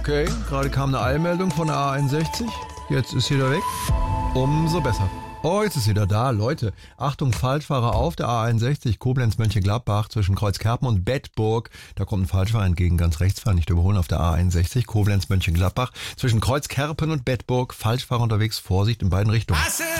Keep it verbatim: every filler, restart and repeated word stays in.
Okay, gerade kam eine Eilmeldung von der A einundsechzig. Jetzt ist sie wieder weg. Umso besser. Oh, jetzt ist sie wieder da. Leute, Achtung, Falschfahrer auf der A einundsechzig, Koblenz-Mönchengladbach zwischen Kreuzkerpen und Bedburg. Da kommt ein Falschfahrer entgegen, ganz rechts fahren, nicht überholen auf der A einundsechzig, Koblenz-Mönchengladbach. Zwischen Kreuzkerpen und Bedburg, Falschfahrer unterwegs, Vorsicht in beiden Richtungen.